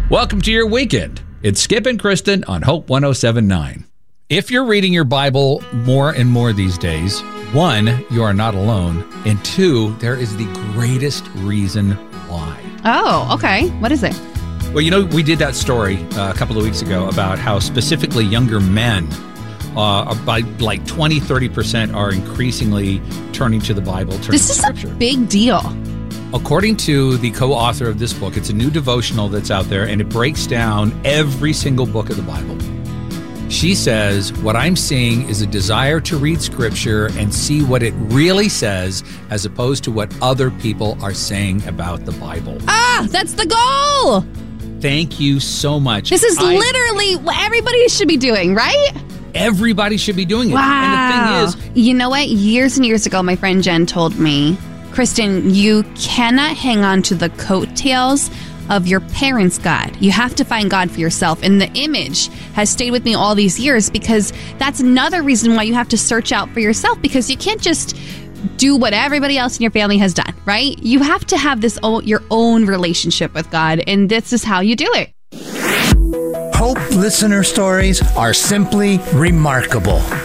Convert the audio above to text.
Welcome to your weekend. It's Skip and Kristen on Hope 107.9. If you're reading your Bible more and more these days, 1, you are not alone, and 2, there is the greatest reason why. Oh, okay. What is it? Well, you know, we did that story a couple of weeks ago about how specifically younger men, by like 20, 30% are increasingly turning to the Bible, turning This to is Scripture. a big deal. According to the co-author of this book, it's a new devotional that's out there, and it breaks down every single book of the Bible. She says, what I'm seeing is a desire to read Scripture and see what it really says as opposed to what other people are saying about the Bible. Ah, that's the goal. Thank you so much. This is literally what everybody should be doing, right? Everybody should be doing it. Wow. And the thing is, you know what? Years and years ago, my friend Jen told me, Kristen, you cannot hang on to the coattails of your parents' God. You have to find God for yourself. And the image has stayed with me all these years because that's another reason why you have to search out for yourself, because you can't just do what everybody else in your family has done, right? You have to have your own relationship with God, and this is how you do it. Hope listener stories are simply remarkable.